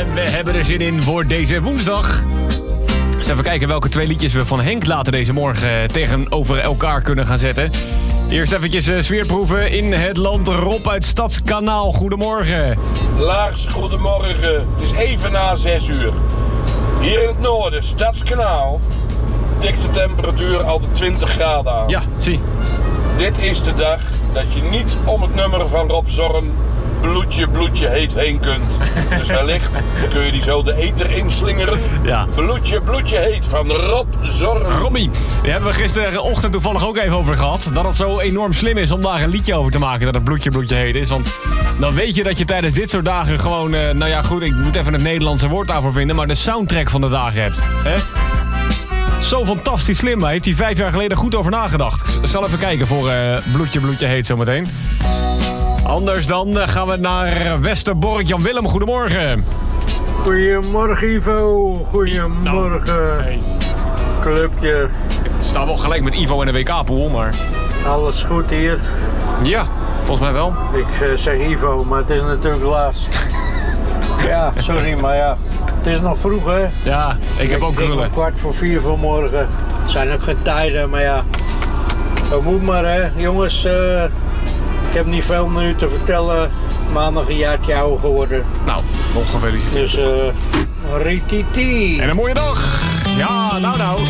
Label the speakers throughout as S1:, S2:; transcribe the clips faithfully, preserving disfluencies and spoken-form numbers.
S1: En we hebben er zin in voor deze woensdag. Eens even kijken welke twee liedjes we van Henk later deze morgen tegenover elkaar kunnen gaan zetten. Eerst eventjes uh, sfeerproeven in het land. Rob uit Stadskanaal, goedemorgen.
S2: Lars, goedemorgen. Het is even na zes uur. Hier in het noorden, Stadskanaal, tikt de temperatuur al de twintig graden aan.
S1: Ja, zie.
S2: Dit is de dag dat je niet om het nummer van Rob Zorn bloedje, bloedje heet heen kunt. Dus wellicht kun je die zo de eter inslingeren.
S1: Ja.
S2: Bloedje, bloedje heet van Rob Zorn.
S1: Robbie, daar hebben we gisterochtend toevallig ook even over gehad. Dat het zo enorm slim is om daar een liedje over te maken dat het bloedje, bloedje heet is. Want dan weet je dat je tijdens dit soort dagen gewoon... Uh, nou ja, goed, ik moet even het Nederlandse woord daarvoor vinden, maar de soundtrack van de dagen hebt. Hè? Zo fantastisch slim, daar heeft hij vijf jaar geleden goed over nagedacht. Ik zal even kijken voor uh, bloedje, bloedje heet zometeen. Anders dan uh, gaan we naar Westerbork. Jan Willem, goedemorgen.
S3: Goedemorgen Ivo, goedemorgen.
S1: Nou, hey.
S3: Clubje.
S1: Ik sta wel gelijk met Ivo in de W K-pool, maar...
S3: Alles goed hier?
S1: Ja, volgens mij wel.
S3: Ik uh, zeg Ivo, maar het is natuurlijk laat. Ja, sorry, maar ja. Het is nog vroeg, hè?
S1: Ja, ik heb ook krullen.
S3: Om kwart voor vier vanmorgen. Het zijn ook geen tijden, maar ja. Dat moet maar, hè. Jongens, uh, ik heb niet veel meer te vertellen. Maandag een jaartje ouder geworden.
S1: Nou, nog gefeliciteerd.
S3: Dus, uh, rititi.
S1: En een mooie dag. Ja, nou nou.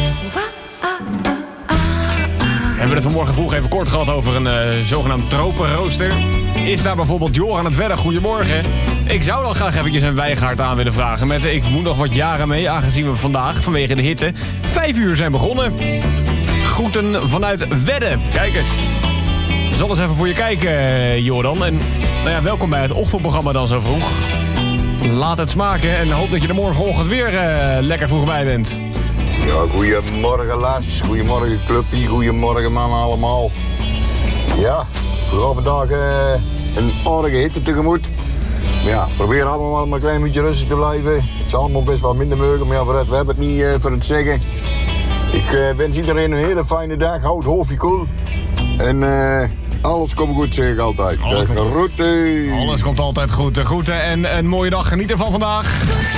S1: Hebben we het vanmorgen vroeg even kort gehad over een uh, zogenaamd tropenrooster. Is daar bijvoorbeeld Jor aan het wedden? Goedemorgen. Ik zou dan graag eventjes een wijngaard aan willen vragen. Met ik moet nog wat jaren mee, aangezien we vandaag vanwege de hitte vijf uur zijn begonnen. Groeten vanuit Wedden. Kijk eens. Ik zal eens even voor je kijken, Jordan. En nou ja, welkom bij het ochtendprogramma dan zo vroeg. Laat het smaken en hoop dat je er morgenochtend weer uh, lekker vroeg bij bent.
S4: Ja, goedemorgen Lars, goedemorgen clubje, goedemorgen mannen allemaal. Ja, vooral vandaag uh, een aardige hitte tegemoet. Maar ja, probeer allemaal maar een klein beetje rustig te blijven. Het zal allemaal best wel minder mogen, maar ja, voor rest, we hebben het niet uh, voor het zeggen. Ik uh, wens iedereen een hele fijne dag, houd het hoofdje koel. En uh, alles komt goed, zeg ik altijd.
S1: Alles,
S4: De groeten.
S1: Alles komt altijd goed. De groeten en een mooie dag. Geniet ervan vandaag.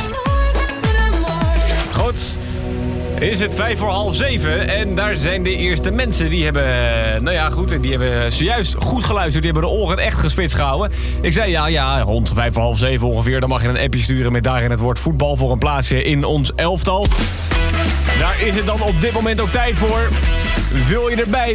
S1: Goed. Is het vijf voor half zeven en daar zijn de eerste mensen die hebben, nou ja goed, die hebben zojuist goed geluisterd, die hebben de oren echt gespitst gehouden. Ik zei ja, ja, rond vijf voor half zeven ongeveer, dan mag je een appje sturen met daarin het woord voetbal voor een plaatsje in ons elftal. Daar is het dan op dit moment ook tijd voor. Wil je erbij?